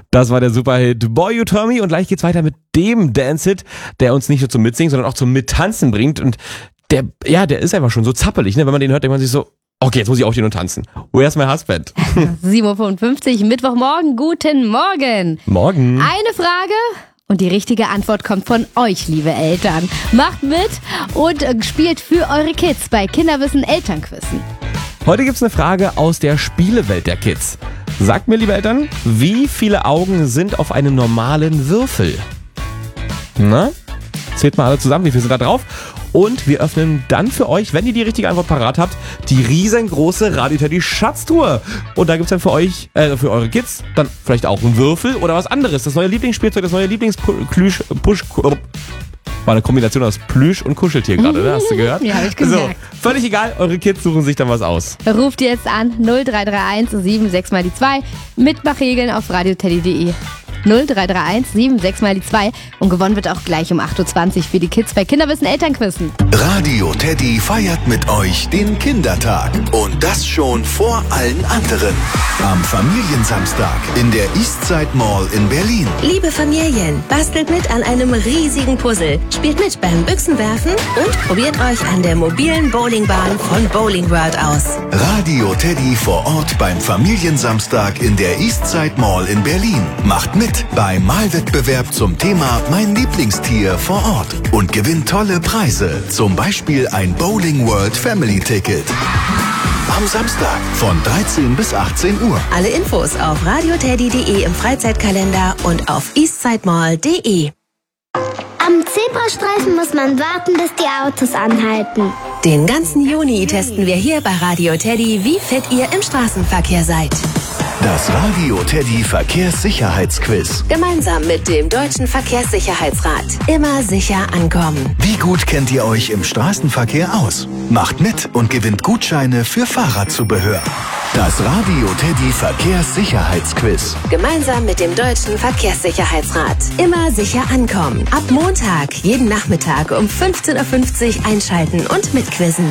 Das war der Superhit Boy You Told Me und gleich geht's weiter mit dem Dance-Hit, der uns nicht nur zum Mitsingen, sondern auch zum Mittanzen bringt und der ist einfach schon so zappelig, ne? Wenn man den hört, denkt man sich so, okay, jetzt muss ich auch hier nur tanzen. Where's my husband? 7.55 Uhr, Mittwochmorgen, guten Morgen. Morgen. Eine Frage und die richtige Antwort kommt von euch, liebe Eltern. Macht mit und spielt für eure Kids bei Kinderwissen Elternquissen. Heute gibt's eine Frage aus der Spielewelt der Kids. Sagt mir, liebe Eltern, wie viele Augen sind auf einem normalen Würfel? Na? Zählt mal alle zusammen, wie viele sind da drauf? Und wir öffnen dann für euch, wenn ihr die richtige Antwort parat habt, die riesengroße Radio Teddy Schatztruhe. Und da gibt's dann für euch, für eure Kids, dann vielleicht auch einen Würfel oder was anderes. Das neue Lieblingsspielzeug, das neue Lieblingsplüsch, war eine Kombination aus Plüsch und Kuscheltier gerade, ne? Hast du gehört? Ja, hab ich gemerkt. So, völlig egal, eure Kids suchen sich dann was aus. Ruft jetzt an 0331 76 mal die 2. Mitmachregeln auf radioteddy.de. 0331 76 mal die 2 und gewonnen wird auch gleich um 8.20 Uhr für die Kids bei Kinderwissen Elternquissen. Radio Teddy feiert mit euch den Kindertag. Und das schon vor allen anderen. Am Familiensamstag in der Eastside Mall in Berlin. Liebe Familien, bastelt mit an einem riesigen Puzzle, spielt mit beim Büchsenwerfen und probiert euch an der mobilen Bowlingbahn von Bowling World aus. Radio Teddy vor Ort beim Familiensamstag in der Eastside Mall in Berlin. Macht mit beim Malwettbewerb zum Thema Mein Lieblingstier vor Ort und gewinnt tolle Preise, zum Beispiel ein Bowling World Family Ticket. Am Samstag von 13 bis 18 Uhr. Alle Infos auf radioteddy.de im Freizeitkalender und auf eastsidemall.de. Am Zebrastreifen muss man warten, bis die Autos anhalten. Den ganzen Juni testen wir hier bei Radio Teddy, wie fit ihr im Straßenverkehr seid. Das Radio Teddy Verkehrssicherheitsquiz. Gemeinsam mit dem Deutschen Verkehrssicherheitsrat. Immer sicher ankommen. Wie gut kennt ihr euch im Straßenverkehr aus? Macht mit und gewinnt Gutscheine für Fahrradzubehör. Das Radio Teddy Verkehrssicherheitsquiz. Gemeinsam mit dem Deutschen Verkehrssicherheitsrat. Immer sicher ankommen. Ab Montag, jeden Nachmittag um 15.50 Uhr einschalten und mitquizzen.